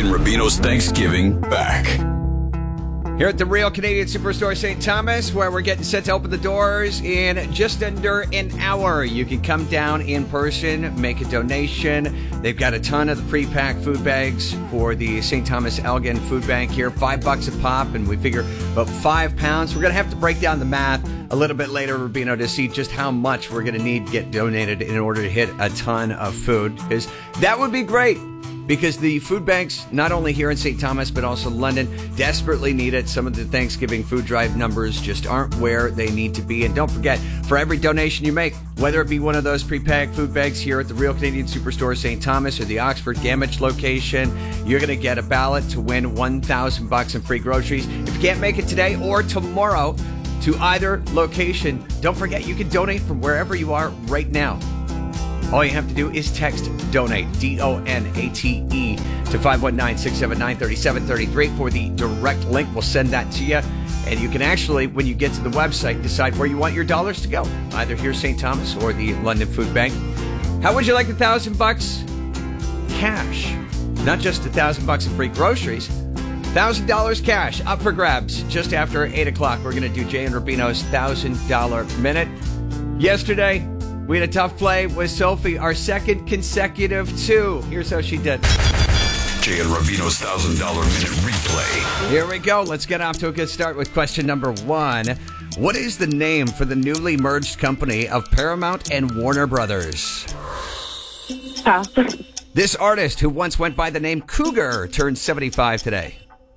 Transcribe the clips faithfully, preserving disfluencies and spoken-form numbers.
and Rubino's Thanksgiving back. Here at the Real Canadian Superstore Saint Thomas, where we're getting set to open the doors in just under an hour. You can come down in person, make a donation. They've got a ton of the pre-packed food bags for the Saint Thomas Elgin Food Bank here. Five bucks a pop, and we figure about five pounds. We're going to have to break down the math a little bit later, Rubino, to see just how much we're going to need to get donated in order to hit a ton of food, because that would be great. Because the food banks, not only here in Saint Thomas, but also London, desperately need it. Some of the Thanksgiving food drive numbers just aren't where they need to be. And don't forget, for every donation you make, whether it be one of those pre-packed food bags here at the Real Canadian Superstore Saint Thomas or the Oxford Gamage location, you're going to get a ballot to win one thousand bucks in free groceries. If you can't make it today or tomorrow to either location, don't forget you can donate from wherever you are right now. All you have to do is text DONATE, D O N A T E, to five one nine, six seven nine, three seven three three for the direct link. We'll send that to you. And you can actually, when you get to the website, decide where you want your dollars to go, either here Saint Thomas or the London Food Bank. How would you like a thousand bucks cash? Not just a thousand bucks in free groceries. Thousand dollars cash up for grabs just after eight o'clock. We're going to do Jay and Rubino's thousand dollar minute. Yesterday, we had a tough play with Sophie, our second consecutive two. Here's how she did. Jay and Rubino's one thousand dollar minute replay. Here we go. Let's get off to a good start with question number one. What is the name for the newly merged company of Paramount and Warner Brothers? Pass. This artist, who once went by the name Cougar, turned seventy-five today.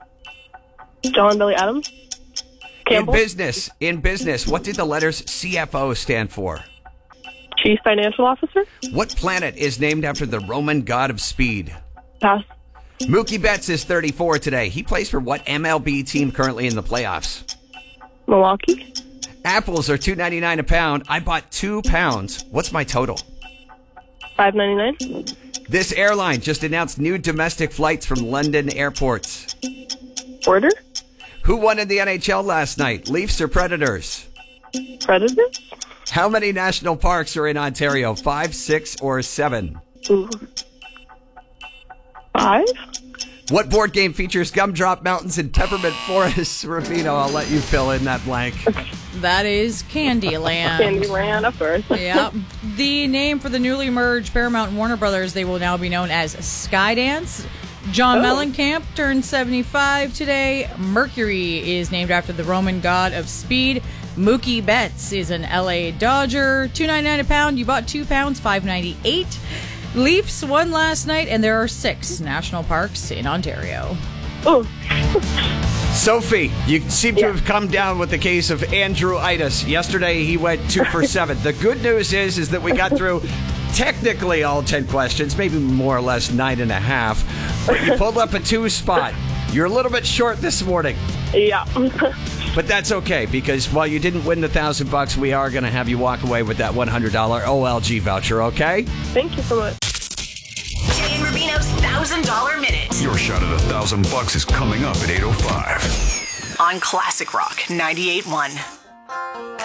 John Billy Adams. Campbell. In business, in business, what did the letters C F O stand for? Chief Financial Officer. What planet is named after the Roman god of speed? Pass. Mookie Betts is thirty-four today. He plays for what M L B team currently in the playoffs? Milwaukee. Apples are two ninety-nine a pound. I bought two pounds. What's my total? five ninety-nine. This airline just announced new domestic flights from London airports. Order. Who won in the N H L last night? Leafs or Predators? Predators. How many national parks are in Ontario? Five, six, or seven? Ooh. Five. What board game features Gumdrop Mountains and Peppermint Forests? Rubino, I'll let you fill in that blank. That is Candyland. Candyland, of course. Yep. The name for the newly merged Paramount and Warner Brothers, they will now be known as Skydance. John Oh. Mellencamp turned seventy-five today. Mercury is named after the Roman god of speed. Mookie Betts is an L A Dodger. two ninety-nine a pound. You bought two pounds, five ninety-eight. Leafs won last night, and there are six national parks in Ontario. Oh. Sophie, you seem to Yeah. have come down with the case of Andrew-itis. Yesterday, he went two for seven. The good news is, is that we got through technically all ten questions, maybe more or less nine and a half. But you pulled up a two spot. You're a little bit short this morning. Yeah. But that's okay, because while you didn't win the thousand bucks, we are going to have you walk away with that one hundred dollars O L G voucher, okay? Thank you so much. Jay and Rubino's one thousand dollar minute Your shot at a thousand bucks is coming up at eight oh five. on Classic Rock ninety-eight point one.